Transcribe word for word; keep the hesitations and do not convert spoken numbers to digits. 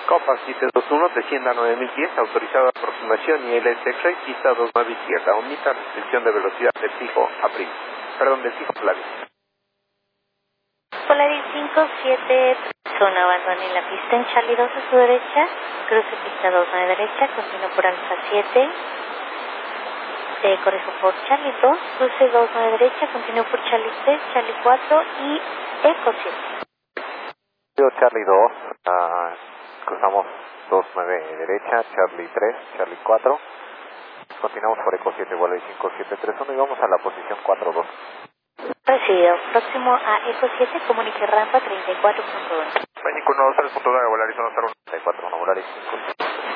Copa siete dos uno, descienda nueve mil pies, autorizada aproximación y L S X-ray, pista dos nueve izquierda, omita restricción de velocidad del fijo a prima, perdón, del fijo Polaris. Polaris cinco siete, zona abandone la pista en Charlie dos a su derecha, cruce pista dos nueve derecha, continúo por Alfa siete, eh, corrijo por Charlie dos, cruce dos nueve derecha, continúo por Charlie tres, Charlie cuatro y Eco siete. Charlie dos, uh, cruzamos dos nueve derecha, Charlie tres, Charlie cuatro, continuamos por Eco siete, vuelo cinco siete tres uno y vamos a la posición cuatro dos. Recibido, próximo a Eco siete, comunique rampa treinta y cuatro punto uno. México uno dos tres punto nueve, Volaris uno cero treinta y cuatro, Volaris cinco.